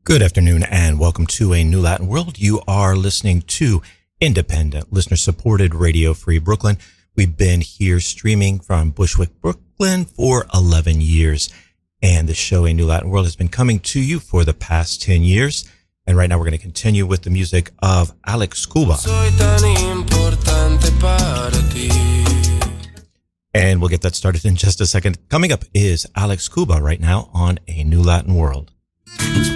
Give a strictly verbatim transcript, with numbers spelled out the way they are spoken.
Good afternoon and welcome to A New Latin World. You are listening to independent, listener-supported Radio Free Brooklyn. We've been here streaming from Bushwick, Brooklyn for eleven years. And the show A New Latin World has been coming to you for the past ten years. And right now we're going to continue with the music of Alex Cuba. And we'll get that started in just a second. Coming up is Alex Cuba right now on A New Latin World.